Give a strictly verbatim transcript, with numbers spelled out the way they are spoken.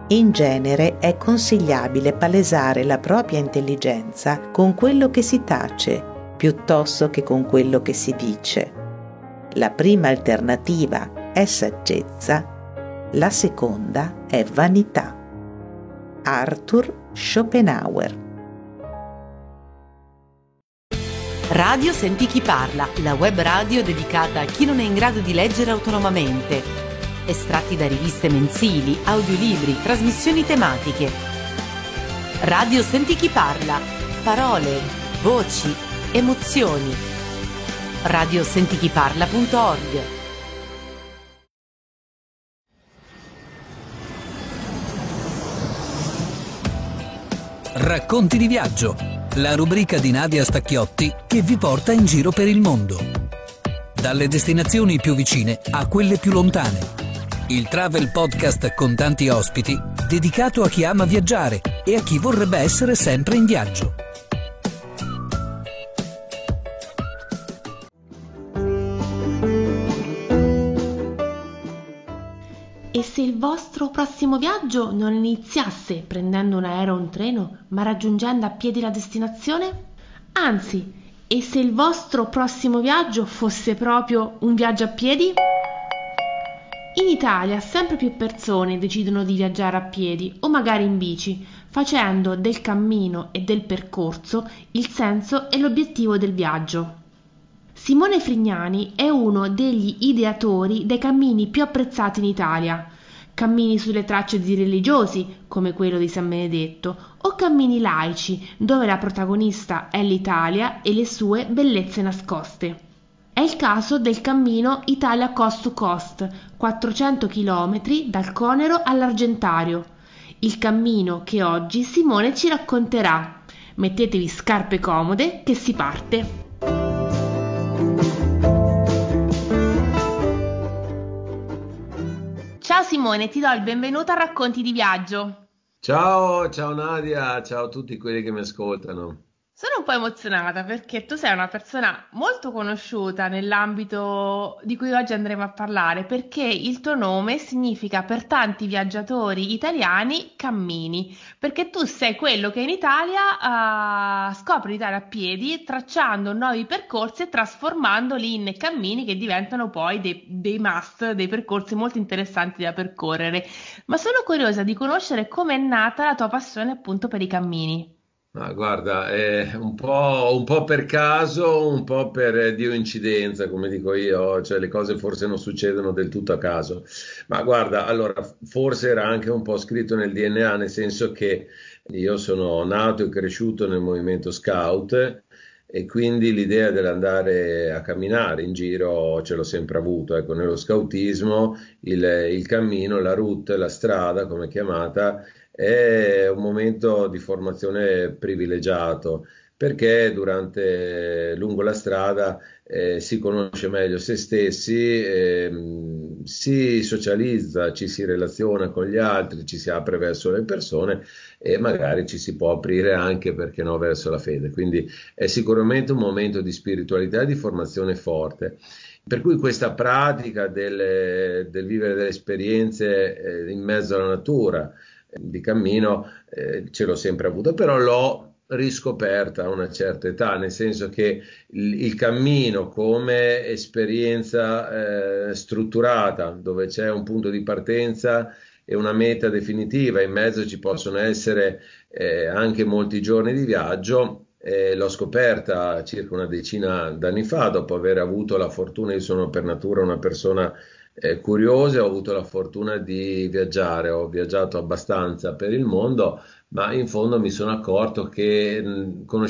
In genere è consigliabile palesare la propria intelligenza con quello che si tace, piuttosto che con quello che si dice. La prima alternativa è saggezza, la seconda è vanità. Arthur Schopenhauer. Radio Senti Chi Parla, la web radio dedicata a chi non è in grado di leggere autonomamente. Estratti da riviste mensili, audiolibri, trasmissioni tematiche. Radio Senti Chi Parla, parole, voci, emozioni. radiosentichiparla punto org. Racconti di viaggio, la rubrica di Nadia Stacchiotti che vi porta in giro per il mondo. Dalle destinazioni più vicine a quelle più lontane. Il travel podcast con tanti ospiti, dedicato a chi ama viaggiare e a chi vorrebbe essere sempre in viaggio. E se il vostro prossimo viaggio non iniziasse prendendo un aereo o un treno, ma raggiungendo a piedi la destinazione? Anzi, e se il vostro prossimo viaggio fosse proprio un viaggio a piedi? In Italia sempre più persone decidono di viaggiare a piedi o magari in bici, facendo del cammino e del percorso il senso e l'obiettivo del viaggio. Simone Frignani è uno degli ideatori dei cammini più apprezzati in Italia. Cammini sulle tracce di religiosi, come quello di San Benedetto, o cammini laici, dove la protagonista è l'Italia e le sue bellezze nascoste. È il caso del cammino Italia Coast to Coast, quattrocento chilometri dal Conero all'Argentario. Il cammino che oggi Simone ci racconterà. Mettetevi scarpe comode che si parte. Ciao Simone, ti do il benvenuto a Racconti di Viaggio. Ciao, ciao Nadia, ciao a tutti quelli che mi ascoltano. Sono un po' emozionata perché tu sei una persona molto conosciuta nell'ambito di cui oggi andremo a parlare, perché il tuo nome significa per tanti viaggiatori italiani cammini, perché tu sei quello che in Italia uh, scopre l'Italia a piedi, tracciando nuovi percorsi e trasformandoli in cammini che diventano poi dei, dei must, dei percorsi molto interessanti da percorrere. Ma sono curiosa di conoscere come è nata la tua passione appunto per i cammini. Ma guarda, è un po', un po' per caso, un po' per Dio incidenza, come dico io, cioè le cose forse non succedono del tutto a caso. Ma guarda, allora, forse era anche un po' scritto nel D N A, nel senso che io sono nato e cresciuto nel movimento scout e quindi l'idea dell'andare a camminare in giro ce l'ho sempre avuto. Ecco, nello scoutismo il, il cammino, la route, la strada, come è chiamata, è un momento di formazione privilegiato perché durante, lungo la strada eh, si conosce meglio se stessi, eh, si socializza, ci si relaziona con gli altri, ci si apre verso le persone e magari ci si può aprire anche, perché no, verso la fede. Quindi è sicuramente un momento di spiritualità e di formazione forte. Per cui questa pratica del, del vivere delle esperienze eh, in mezzo alla natura, di cammino, eh, ce l'ho sempre avuto, però l'ho riscoperta a una certa età, nel senso che il, il cammino come esperienza eh, strutturata, dove c'è un punto di partenza e una meta definitiva, in mezzo ci possono essere eh, anche molti giorni di viaggio. Eh, l'ho scoperta circa una decina d'anni fa, dopo aver avuto la fortuna, io sono per natura una persona Eh, curioso, ho avuto la fortuna di viaggiare, ho viaggiato abbastanza per il mondo, ma in fondo mi sono accorto che mh,